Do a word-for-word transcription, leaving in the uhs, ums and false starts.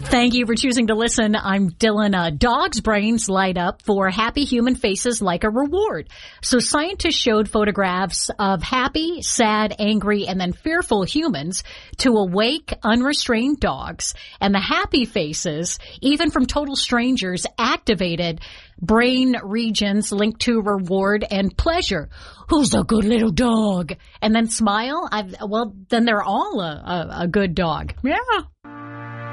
Thank you for choosing to listen. I'm Dylan. Uh, dogs' brains light up for happy human faces like a reward. So scientists showed photographs of happy, sad, angry, and then fearful humans to awake, unrestrained dogs. And the happy faces, even from total strangers, activated brain regions linked to reward and pleasure. Who's a good little dog? And then smile. I've, well, then they're all a, a, a good dog. Yeah.